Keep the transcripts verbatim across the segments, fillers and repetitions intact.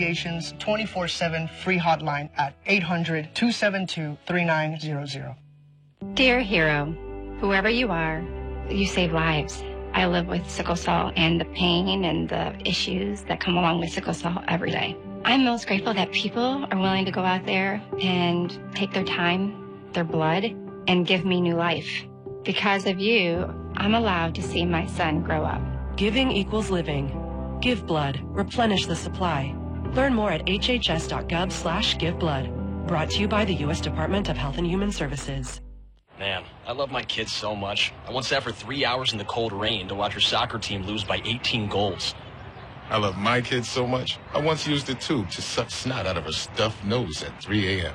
Association's twenty-four seven free hotline at eight hundred, two seven two, three nine zero zero. Dear hero, whoever you are, you save lives. I live with sickle cell and the pain and the issues that come along with sickle cell every day. I'm most grateful that people are willing to go out there and take their time, their blood, and give me new life. Because of you, I'm allowed to see my son grow up. Giving equals living. Give blood. Replenish the supply. Learn more at hhs.gov slash give blood. Brought to you by the U S Department of Health and Human Services. Man, I love my kids so much. I once sat for three hours in the cold rain to watch her soccer team lose by eighteen goals. I love my kids so much, I once used a tube to suck snot out of her stuffed nose at three a m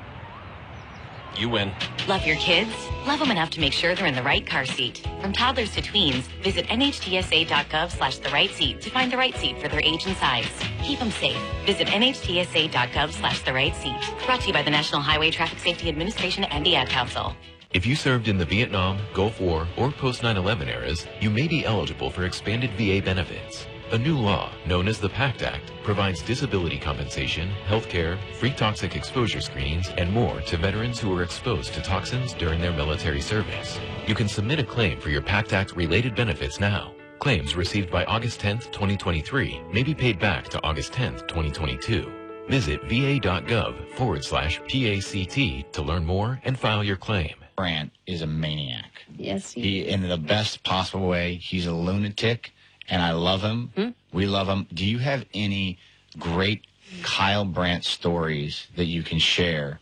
You win. Love your kids? Love them enough to make sure they're in the right car seat. From toddlers to tweens, visit nhtsa.gov slash the right seat to find the right seat for their age and size. Keep them safe. Visit nhtsa.gov slash the right seat. Brought to you by the National Highway Traffic Safety Administration and the Ad Council. If you served in the Vietnam, Gulf War, or post nine eleven eras, you may be eligible for expanded V A benefits. A new law, known as the PACT Act, provides disability compensation, health care, free toxic exposure screenings, and more to veterans who were exposed to toxins during their military service. You can submit a claim for your PACT Act-related benefits now. Claims received by August tenth, twenty twenty-three may be paid back to August tenth, twenty twenty-two. Visit va.gov forward slash PACT to learn more and file your claim. Brandt is a maniac. Yes, he, he in the best possible way. He's a lunatic, and I love him. Hmm? We love him. Do you have any great Kyle Brandt stories that you can share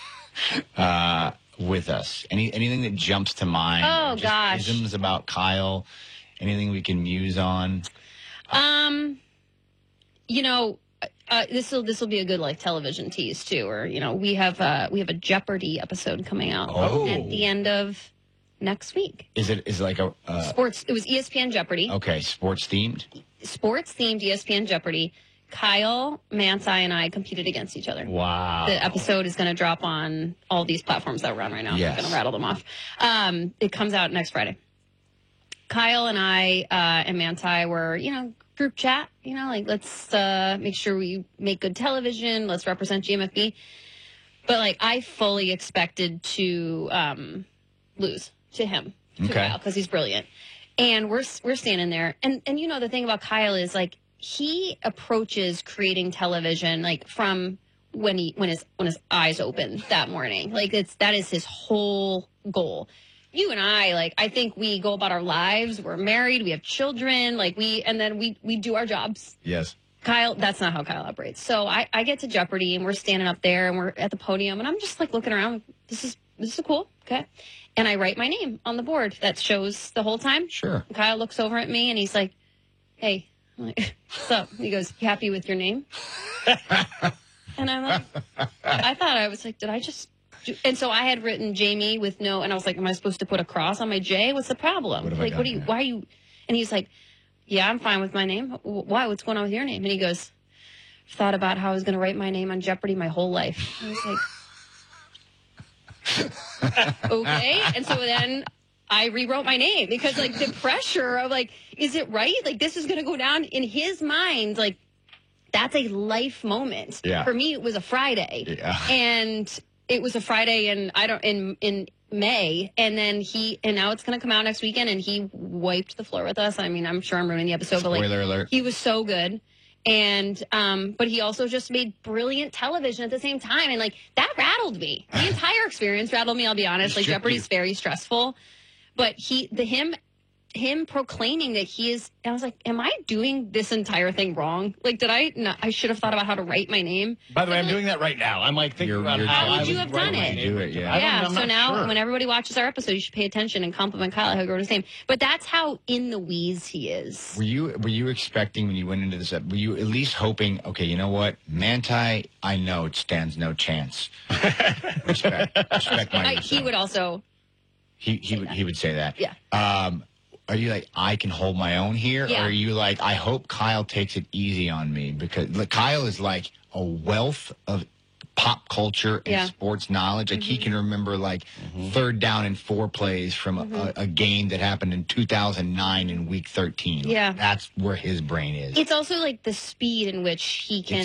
uh, with us? Any anything that jumps to mind? Oh, Just gosh. Isms about Kyle? Anything we can muse on? Um, you know, uh, this will this will be a good like television tease too. Or you know, we have uh, we have a Jeopardy episode coming out Oh. at the end of next week. Is it is it like a uh, Sports. It was E S P N Jeopardy. okay sports themed? Sports themed E S P N Jeopardy. Kyle, Manti, and I competed against each other. Wow. The episode is going to drop on all these platforms that we're on right now. Yes. I'm going to rattle them off. Um, it comes out next Friday. Kyle and I uh, and Manti were, you know, group chat, you know, like let's uh, make sure we make good television. Let's represent G M F B. But like I fully expected to um, lose to him, to Okay. Kyle, because he's brilliant. And we're we're standing there, and and you know the thing about Kyle is like he approaches creating television like from when he when his when his eyes open that morning. Like it's that is his whole goal. You and I, like, I think we go about our lives. We're married. We have children. Like, we, and then we, we do our jobs. Yes. Kyle, that's not how Kyle operates. So I, I get to Jeopardy and we're standing up there and we're at the podium and I'm just like looking around. This is, this is cool. Okay. And I write my name on the board that shows the whole time. Sure. And Kyle looks over at me and he's like, hey, I'm like, what's up? He goes, you happy with your name? And I'm like, I thought I was like, did I just, and so I had written Jamie with no, and I was like, am I supposed to put a cross on my J? What's the problem? What have I like, done what do you, here? why are you, and he's like, yeah, I'm fine with my name. "Wh- Why? What's going on with your name? And he goes, thought about how I was going to write my name on Jeopardy my whole life. I was like, okay. And so then I rewrote my name because like the pressure of like, is it right? Like this is going to go down in his mind. Like that's a life moment. Yeah. For me, it was a Friday. Yeah. And it was a Friday and I don't, in, in May. And then he, and now it's going to come out next weekend and he wiped the floor with us. I mean, I'm sure I'm ruining the episode, but like, Spoiler alert. he was so good. And, um, but he also just made brilliant television at the same time. And like, that rattled me. The entire experience rattled me, I'll be honest. Like, Sure. Jeopardy's very stressful. But he, the him, him proclaiming that he is, and I was like, am I doing this entire thing wrong? Like, did I not, I should have thought about how to write my name. By the way, But, I'm like, doing that right now. I'm like thinking You're- about you're how doing How I would you was have writing done my it? name. Do it, yeah. I don't- Yeah, I'm so not now sure. when everybody watches our episode, you should pay attention and compliment Kyle how he wrote his name. But that's how in the weeds he is. Were you were you expecting when you went into this? Were you at least hoping? Okay, you know what, Manti, I know it stands no chance. respect, respect my. I, he would also, He he would he would say that. yeah. Um, are you like I can hold my own here, Yeah. or are you like I hope Kyle takes it easy on me because like, Kyle is like a wealth of pop culture and Yeah. sports knowledge. Like he can remember like third down and four plays from a, a game that happened in two thousand nine in week thirteen. Like, Yeah. that's where his brain is. It's also like the speed in which he can